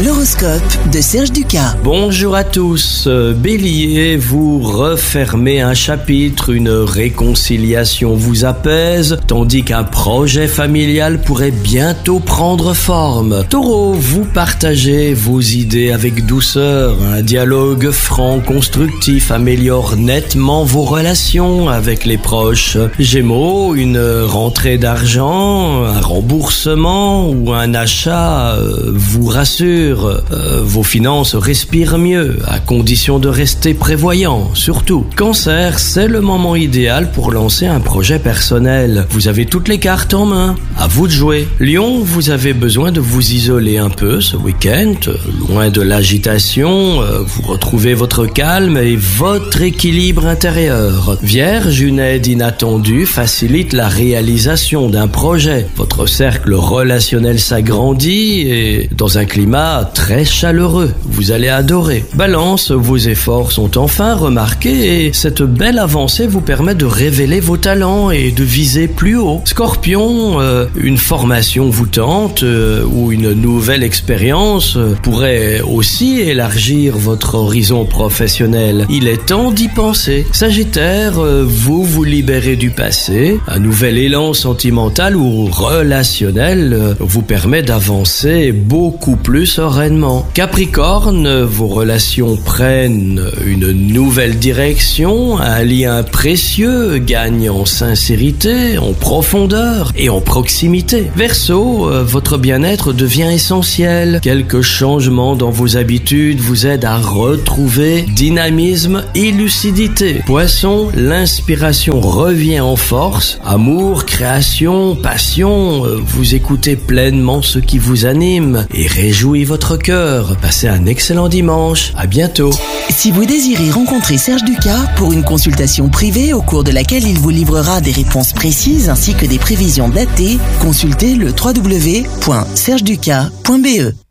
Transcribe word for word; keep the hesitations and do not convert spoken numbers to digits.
L'horoscope de Serge Ducas. Bonjour à tous. Bélier, vous refermez un chapitre, une réconciliation vous apaise, tandis qu'un projet familial pourrait bientôt prendre forme. Taureau, vous partagez vos idées avec douceur. Un dialogue franc, constructif améliore nettement vos relations avec les proches. Gémeaux, une rentrée d'argent, un remboursement ou un achat euh, vous rassure. Euh, vos finances respirent mieux, à condition de rester prévoyant, surtout. Cancer, c'est le moment idéal pour lancer un projet personnel. Vous avez toutes les cartes en main, à vous de jouer. Lion, vous avez besoin de vous isoler un peu ce week-end, loin de l'agitation, euh, vous retrouvez votre calme et votre équilibre intérieur. Vierge, une aide inattendue facilite la réalisation d'un projet. Votre cercle relationnel s'agrandit et dans un climat très chaleureux, vous allez adorer. Balance, vos efforts sont enfin remarqués et cette belle avancée vous permet de révéler vos talents et de viser plus haut. Scorpion, euh, une formation vous tente euh, ou une nouvelle expérience euh, pourrait aussi élargir votre horizon professionnel. Il est temps d'y penser. Sagittaire, euh, vous vous libérez du passé. Un nouvel élan sentimental ou relationnel euh, vous permet d'avancer beaucoup plus sereinement. Capricorne, vos relations prennent une nouvelle direction, un lien précieux gagne en sincérité, en profondeur et en proximité. Verseau, votre bien-être devient essentiel. Quelques changements dans vos habitudes vous aident à retrouver dynamisme et lucidité. Poisson, l'inspiration revient en force. Amour, création, passion, vous écoutez pleinement ce qui vous anime et réjouit votre cœur. Passez un excellent dimanche. À bientôt. Si vous désirez rencontrer Serge Ducas pour une consultation privée au cours de laquelle il vous livrera des réponses précises ainsi que des prévisions datées, consultez le w w w point serge ducas point b e.